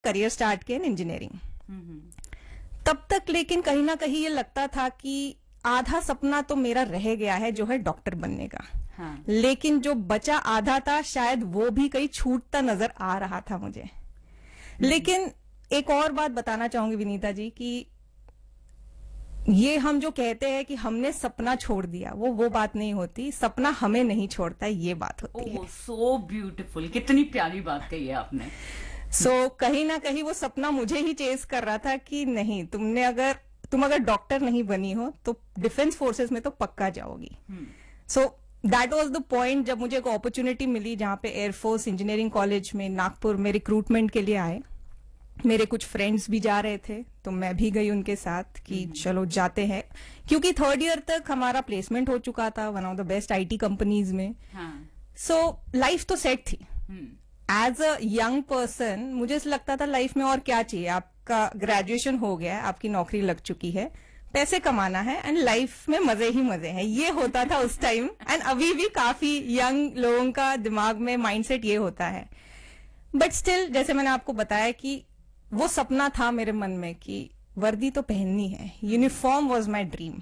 Career start किया इन engineering. तब तक लेकिन कहीं ना कहीं ये लगता था कि आधा सपना तो मेरा रह गया है जो है डॉक्टर बनने का। हाँ। लेकिन जो बचा आधा था शायद वो भी कहीं छूटता नजर आ रहा था मुझे। लेकिन एक और बात बताना चाहूंगी विनीता जी कि ये हम जो कहते हैं कि हमने सपना छोड़ दिया, वो बात नहीं होती। सपना हमें नहीं छोड़ता, ये बात होती है। सो ब्यूटीफुल, कितनी प्यारी बात कही है आपने। कहीं ना कहीं वो सपना मुझे ही चेस कर रहा था कि नहीं, तुम अगर डॉक्टर नहीं बनी हो तो डिफेंस फोर्सेस में तो पक्का जाओगी। दैट वाज द पॉइंट जब मुझे एक अपॉर्चुनिटी मिली जहां पे एयरफोर्स इंजीनियरिंग कॉलेज में नागपुर में रिक्रूटमेंट के लिए आए। मेरे कुछ फ्रेंड्स भी जा रहे थे तो मैं भी गई उनके साथ कि चलो जाते हैं, क्योंकि थर्ड ईयर तक हमारा प्लेसमेंट हो चुका था one of the best IT companies में। लाइफ तो सेट थी। एज अ यंग पर्सन मुझे लगता था लाइफ में और क्या चाहिए, आपका ग्रेजुएशन हो गया है, आपकी नौकरी लग चुकी है, पैसे कमाना है एंड लाइफ में मजे ही मजे हैं, ये होता था उस टाइम। एंड अभी भी काफी यंग लोगों का दिमाग में माइंडसेट ये होता है। बट स्टिल जैसे मैंने आपको बताया कि वो सपना था मेरे मन में कि वर्दी तो पहननी है, यूनिफॉर्म वॉज माई ड्रीम।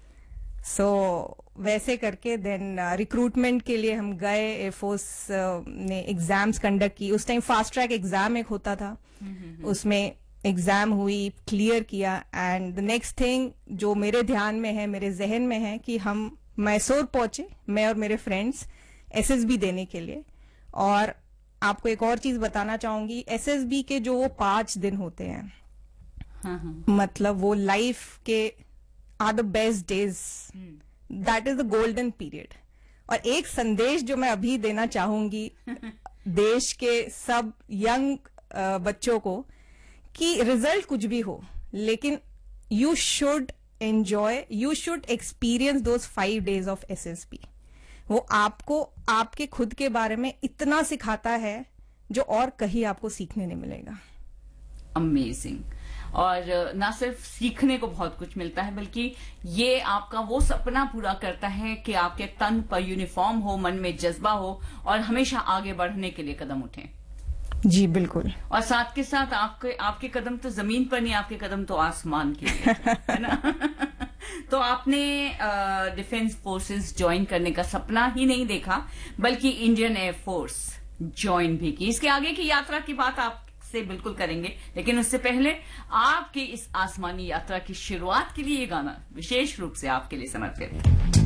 वैसे करके देन रिक्रूटमेंट के लिए हम गए। एयरफोर्स ने एग्जाम्स कंडक्ट की। उस टाइम फास्ट ट्रैक एग्जाम एक होता था, उसमें एग्जाम हुई, क्लियर किया। एंड द नेक्स्ट थिंग जो मेरे ध्यान में है, मेरे जहन में है कि हम मैसूर पहुंचे, मैं और मेरे फ्रेंड्स एसएसबी देने के लिए। और आपको एक और चीज बताना चाहूंगी, एसएसबी के जो वो 5 दिन होते हैं, मतलब वो लाइफ के are the best days, that is the golden period. और एक संदेश जो मैं अभी देना चाहूंगी देश के सब यंग बच्चों को कि रिजल्ट कुछ भी हो, लेकिन you should enjoy, you should experience those 5 days of SSB. वो आपको आपके खुद के बारे में इतना सिखाता है जो और कहीं आपको सीखने नहीं मिलेगा। अमेजिंग। और ना सिर्फ सीखने को बहुत कुछ मिलता है, बल्कि ये आपका वो सपना पूरा करता है कि आपके तन पर यूनिफॉर्म हो, मन में जज्बा हो और हमेशा आगे बढ़ने के लिए कदम उठें। जी बिल्कुल। और साथ के साथ आपके कदम तो जमीन पर नहीं, आपके कदम तो आसमान के लिए, है ना। तो आपने डिफेंस फोर्सेस ज्वाइन करने का सपना ही नहीं देखा, बल्कि इंडियन एयरफोर्स ज्वाइन भी की। इसके आगे की यात्रा की बात आपसे बिल्कुल करेंगे, लेकिन उससे पहले आपकी इस आसमानी यात्रा की शुरुआत के लिए ये गाना विशेष रूप से आपके लिए समर्पित है।